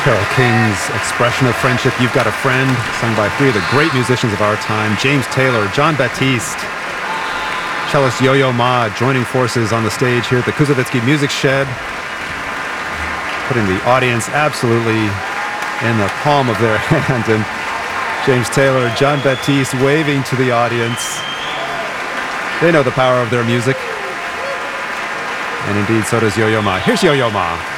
Carole King's expression of friendship, You've Got a Friend, sung by three of the great musicians of our time, James Taylor, Jon Batiste, cellist Yo-Yo Ma, joining forces on the stage here at the Kuzovitsky Music Shed, putting the audience absolutely in the palm of their hand, and James Taylor, Jon Batiste waving to the audience. They know the power of their music, and indeed so does Yo-Yo Ma. Here's Yo-Yo Ma.